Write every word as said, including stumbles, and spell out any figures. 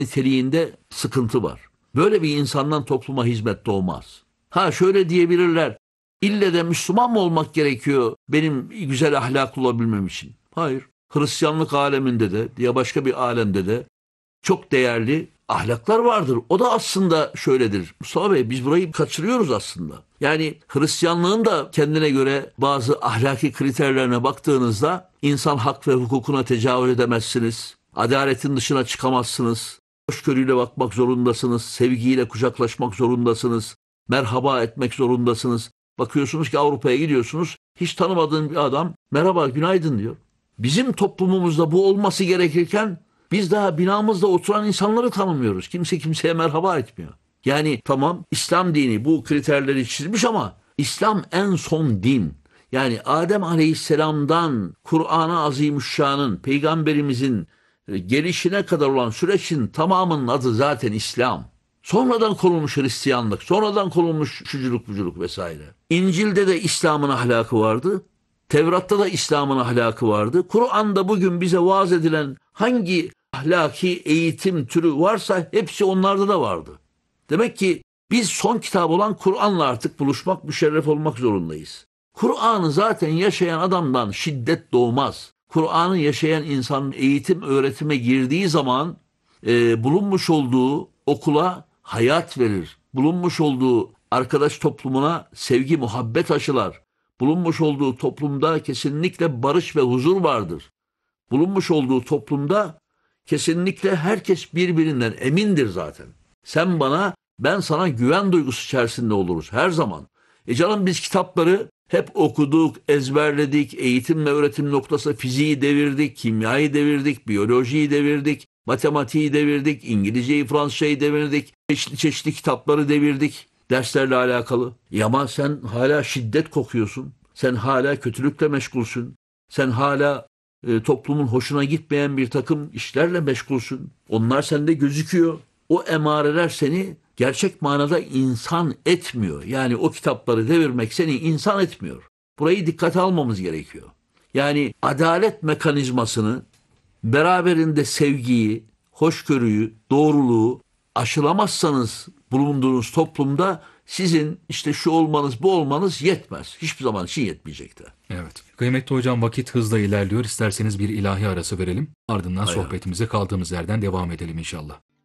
niteliğinde sıkıntı var. Böyle bir insandan topluma hizmet doğmaz. Ha şöyle diyebilirler. İlle de Müslüman mı olmak gerekiyor benim güzel ahlaklı olabilmem için? Hayır. Hristiyanlık aleminde de ya başka bir alemde de çok değerli ahlaklar vardır. O da aslında şöyledir. Mustafa Bey, biz burayı kaçırıyoruz aslında. Yani Hristiyanlığın da kendine göre bazı ahlaki kriterlerine baktığınızda insan hak ve hukukuna tecavüz edemezsiniz. Adaletin dışına çıkamazsınız. Hoşgörüyle bakmak zorundasınız. Sevgiyle kucaklaşmak zorundasınız. Merhaba etmek zorundasınız. Bakıyorsunuz ki Avrupa'ya gidiyorsunuz. Hiç tanımadığın bir adam merhaba günaydın diyor. Bizim toplumumuzda bu olması gerekirken biz daha binamızda oturan insanları tanımıyoruz. Kimse kimseye merhaba etmiyor. Yani tamam, İslam dini bu kriterleri çizmiş ama İslam en son din. Yani Adem Aleyhisselam'dan Kur'an-ı Azimüşşan'ın, Peygamberimizin gelişine kadar olan sürecin tamamının adı zaten İslam. Sonradan konulmuş Hristiyanlık, sonradan konulmuş şuculuk buculuk vesaire. İncil'de de İslam'ın ahlakı vardı. Tevrat'ta da İslam'ın ahlakı vardı. Kur'an'da bugün bize vaaz edilen hangi ahlaki eğitim türü varsa hepsi onlarda da vardı. Demek ki biz son kitap olan Kur'an'la artık buluşmak, müşerref olmak zorundayız. Kur'an'ı zaten yaşayan adamdan şiddet doğmaz. Kur'an'ı yaşayan insan eğitim öğretime girdiği zaman e, bulunmuş olduğu okula hayat verir. Bulunmuş olduğu arkadaş toplumuna sevgi, muhabbet aşılar. Bulunmuş olduğu toplumda kesinlikle barış ve huzur vardır. Bulunmuş olduğu toplumda kesinlikle herkes birbirinden emindir zaten. Sen bana, ben sana güven duygusu içerisinde oluruz her zaman. E canım, biz kitapları hep okuduk, ezberledik, eğitim ve öğretim noktası fiziği devirdik, kimyayı devirdik, biyolojiyi devirdik, matematiği devirdik, İngilizceyi, Fransızcayı devirdik, çeşitli çeşitli kitapları devirdik derslerle alakalı. E ama sen hala şiddet kokuyorsun, sen hala kötülükle meşgulsün, sen hala e, toplumun hoşuna gitmeyen bir takım işlerle meşgulsün. Onlar sende gözüküyor. O emareler seni gerçek manada insan etmiyor. Yani o kitapları devirmek seni insan etmiyor. Burayı dikkate almamız gerekiyor. Yani adalet mekanizmasını, beraberinde sevgiyi, hoşgörüyü, doğruluğu aşılamazsanız bulunduğunuz toplumda sizin işte şu olmanız, bu olmanız yetmez. Hiçbir zaman için yetmeyecektir. Evet. Kıymetli hocam, vakit hızla ilerliyor. İsterseniz bir ilahi arası verelim. Ardından Hayır. sohbetimize kaldığımız yerden devam edelim inşallah.